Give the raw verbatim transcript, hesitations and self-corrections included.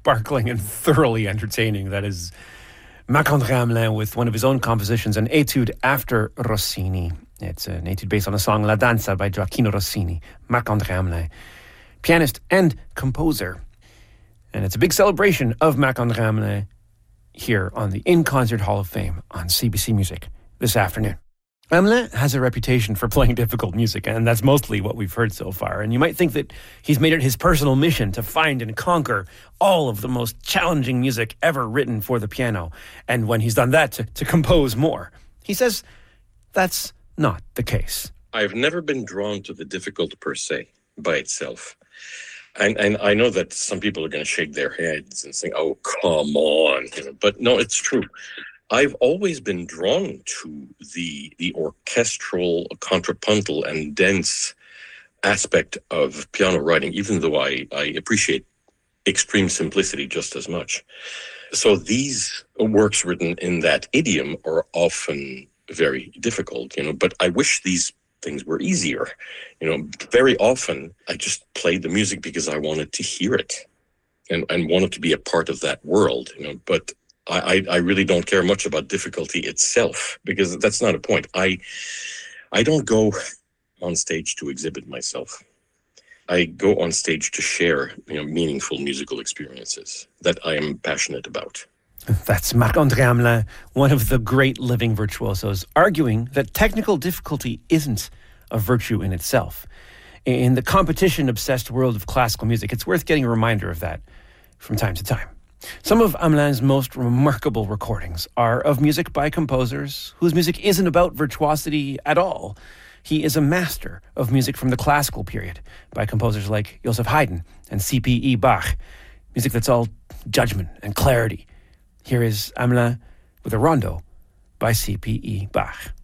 sparkling and thoroughly entertaining. That is Marc-André Hamelin with one of his own compositions, an etude after Rossini. It's an etude based on the song La Danza by Gioacchino Rossini. Marc-André Hamelin, pianist and composer. And it's a big celebration of Marc-André Hamelin here on the In Concert Hall of Fame on C B C Music this afternoon. Hamelin has a reputation for playing difficult music, and that's mostly what we've heard so far. And you might think that he's made it his personal mission to find and conquer all of the most challenging music ever written for the piano. And when he's done that, to, to compose more. He says that's not the case. I've never been drawn to the difficult per se, by itself. And, and I know that some people are going to shake their heads and say, oh, come on. You know, but no, it's true. I've always been drawn to the the orchestral, contrapuntal, and dense aspect of piano writing, even though I, I appreciate extreme simplicity just as much. So these works written in that idiom are often very difficult, you know, but I wish these things were easier. You know, very often I just played the music because I wanted to hear it and, and wanted to be a part of that world, you know, but I, I really don't care much about difficulty itself, because that's not a point. I I don't go on stage to exhibit myself. I go on stage to share, you know, meaningful musical experiences that I am passionate about. That's Marc-André Hamelin, one of the great living virtuosos, arguing that technical difficulty isn't a virtue in itself. In the competition-obsessed world of classical music, it's worth getting a reminder of that from time to time. Some of Hamelin's most remarkable recordings are of music by composers whose music isn't about virtuosity at all. He is a master of music from the classical period by composers like Joseph Haydn and C P E Bach, music that's all judgment and clarity. Here is Hamelin with a rondo by C P E Bach.